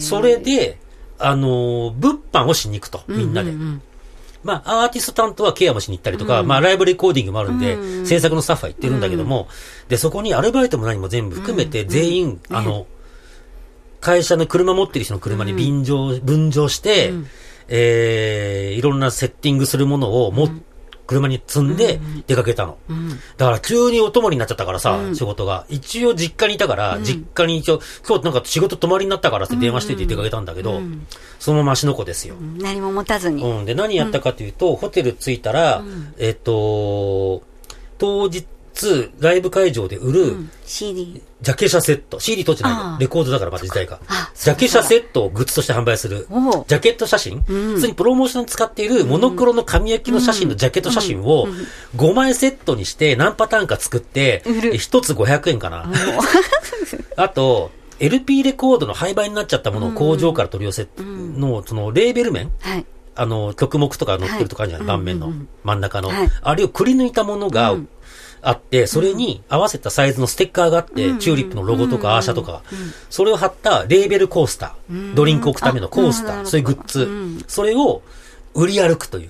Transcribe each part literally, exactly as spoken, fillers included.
それで、あのー、物販をしに行くと、みんなで。うんうんうん、まあ、アーティスト担当はケアもしに行ったりとか、うん、まあ、ライブレコーディングもあるんで、うん、制作のスタッフは行ってるんだけども、うん、で、そこにアルバイトも何も全部含めて、全員、うんうん、あの、ね、会社の車持ってる人の車に便乗、分乗して、うん、えー、いろんなセッティングするものを持って、うん車に積んで出かけたの。うん、だから急にお泊まりになっちゃったからさ、うん、仕事が。一応実家にいたから、うん、実家に一応、今日なんか仕事泊まりになったからって電話してて出かけたんだけど、うん、そのまま足の子ですよ。 うん、何も持たずに。 うん。で、何やったかというと、うん、ホテル着いたら、うん、えっと、当日、ライブ会場で売る、うん、 シーディー。 ジャケ写セット。シーディー 撮ってないの。レコードだからまた時代か。ジャケ写セットをグッズとして販売する。ジャケット写真、うん、普通にプロモーションに使っているモノクロの紙焼きの写真のジャケット写真をごまいセットにして何パターンか作って、ひとつごひゃくえんかな。あと、エルピー レコードの廃盤になっちゃったものを工場から取り寄せの、そのレーベル面、はい、あの、曲目とか載ってるとかあるじゃない、はい、盤面の真ん中の、はい。あれをくり抜いたものが、うんあって、それに合わせたサイズのステッカーがあって、うん、チューリップのロゴとかアーシャとか、うん、それを貼ったレーベルコースター、うん、ドリンク置くためのコースター、そういうグッズ、うん、それを売り歩くという、うん、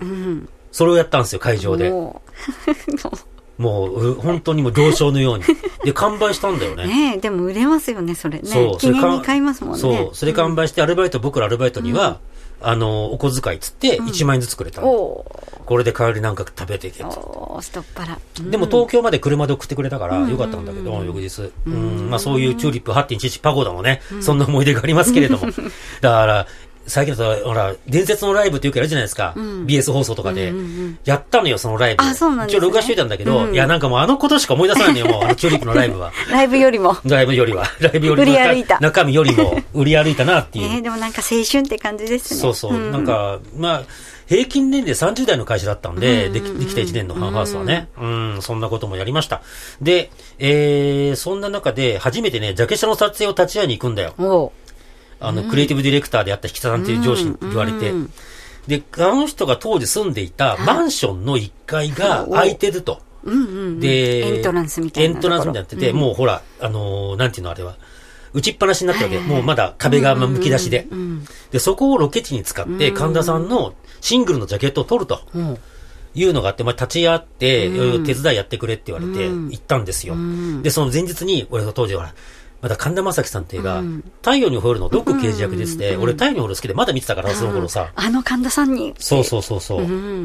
それをやったんですよ、会場で。もう、もう本当にもう行商のように。で、完売したんだよね。 ねえ、でも売れますよね、それね。そう、記念に買いますもんね。 そう、それ完売してアルバイト、僕らアルバイトには、うんあの、お小遣いつっていちまんえんずつくれたの、うん、これで帰りなんか食べていけと。ストッパラ、 うん。でも東京まで車で送ってくれたからよかったんだけど、うん、翌日。うん、まあそういうチューリップ はちてんいちいち パゴダのね、うん、そんな思い出がありますけれども。だから、最近だと、ほら、伝説のライブってよくやるじゃないですか。うん、ビーエス 放送とかで、うんうんうん。やったのよ、そのライブ。 あ、そうなんですね。 一応録画しておいたんだけど、うん、いや、なんかもうあのことしか思い出さないのよ、もう、あのチューリップのライブは。 ライブよりも。 ライブよりは。ライブよりも。 売り歩いた。 中身よりも売り歩いたなっていう。 えー、でもなんか青春って感じですね。 そうそう。うん、なんか、まあ、平均年齢さんじゅう代の会社だったんで、でき、できたいちねんのファンハウスはね。うん、うんそんなこともやりました。で、えー、そんな中で、初めてね、ジャケ写の撮影を立ち会いに行くんだよ。 おあの、うん、クリエイティブディレクターであった引田さんっていう上司に言われて、うんうん、で、あの人が当時住んでいたマンションのいっかいが空いてると。 うんうんうん、 で、 エントランスみたいな。 エントランスみたいになってて、うん、もうほら、あのー、なんていうのあれは、打ちっぱなしになったわけ。はいはいはい、もうまだ壁がむき出しで、うんうんうん。で、そこをロケ地に使って、神田さんのシングルのジャケットを撮ると。うんいうのがあって、まあ、立ち会って、うん、手伝いやってくれって言われて、行ったんですよ。うん、で、その前日に、俺が当時は、まだ神田正輝さんっていうが、うん、太陽にほえるのドッグ刑事役でして、うん、俺太陽にほえる好きでまだ見てたから、その頃さ。 あの神田さんに。 そうそうそうそう、うん。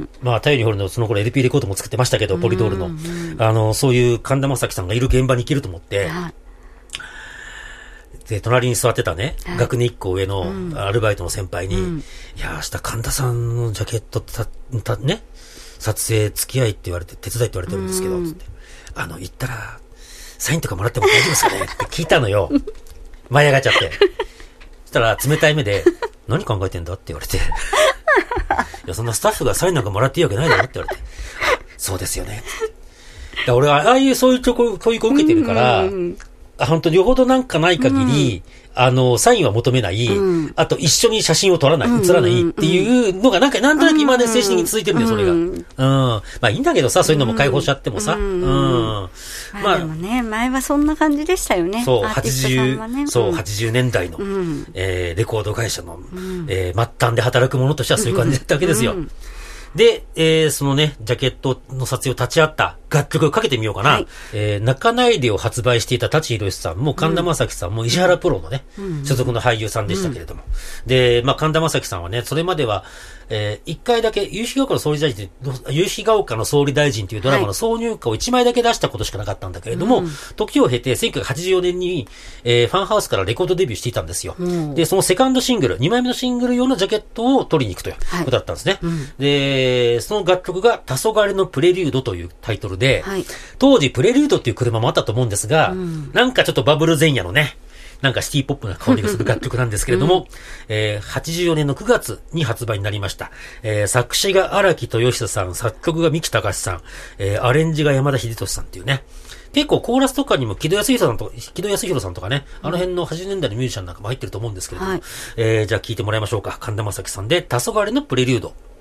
まあ太陽にほえるのその頃 エルピー レコードも作ってましたけど、ポリドールの。うん、あの、そういう神田正輝さんがいる現場に行けると思って、で、隣に座ってたね、はい、学年いっこ上のアルバイトの先輩に、うん、いや、明日神田さんのジャケットた、た、ね、撮影付き合いって言われて、手伝いって言われてるんですけど、つって。あの、行ったら、サインとかもらっても大丈夫ですかねって聞いたのよ。舞い上がっちゃって。そしたら、冷たい目で、何考えてんだって言われて。いや、そんなスタッフがサインなんかもらっていいわけないだろって言われて。そうですよね。だ俺は、ああいうそういう教育を受けてるから、本当によほどなんかない限り、うん、あの、サインは求めない、うん、あと一緒に写真を撮らない、写らないっていうのが、なんか、なんとなく今ね、精神的に続いてるんだよ、それが。うん。うん。まあいいんだけどさ、そういうのも解放しちゃってもさ。うん。うん、 まあでもね、前はそんな感じでしたよね。 そう、はちじゅう、ね、そう、はちじゅうねんだいの、うん、えー、レコード会社の、うん、えー、末端で働く者としてはそういう感じだったわけですよ。うんで、えー、そのね、ジャケットの撮影を立ち会った楽曲をかけてみようかな。はい、えー、泣かないでを発売していた舘ひろしさんも神田正輝さんも石原プロのね、うん、所属の俳優さんでしたけれども。うん、で、まあ、神田正輝さんはね、それまでは、えー、一回だけ、夕日が丘の総理大臣、夕日が丘の総理大臣というドラマの挿入歌を一枚だけ出したことしかなかったんだけれども、はい、時を経てせんきゅうひゃくはちじゅうよねんに、えー、ファンハウスからレコードデビューしていたんですよ。うん、で、そのセカンドシングル、にまいめのシングル用のジャケットを取りに行くということだったんですね。はいうん、で、その楽曲が黄昏のプレリュードというタイトルで、はい、当時プレリュードっていう車もあったと思うんですが、うん、なんかちょっとバブル前夜のね、なんかシティポップな香りがする楽曲なんですけれども、うんえー、はちじゅうよねんのくがつに発売になりました。えー、作詞が荒木豊久さん、作曲が三木隆さん、えー、アレンジが山田秀俊さんっていうね、結構コーラスとかにも木戸康弘さんとか、木戸康弘さんとかね、あの辺のはちじゅうねんだいのミュージシャンなんかも入ってると思うんですけれども、はい、えー、じゃあ聴いてもらいましょうか。神田正輝さんで黄昏のプレリュード。